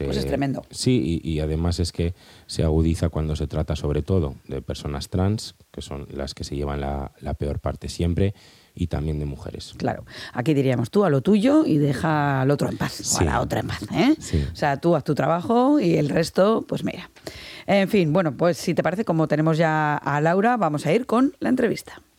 Pues es tremendo. Sí, y además es que se agudiza cuando se trata sobre todo de personas trans, que son las que se llevan la peor parte siempre, y también de mujeres. Claro, aquí diríamos tú a lo tuyo y deja al otro en paz, Sí. o a la otra en paz, ¿eh? Sí. O sea, tú haz tu trabajo y el resto, pues mira. En fin, bueno, pues si te parece, como tenemos ya a Laura, vamos a ir con la entrevista.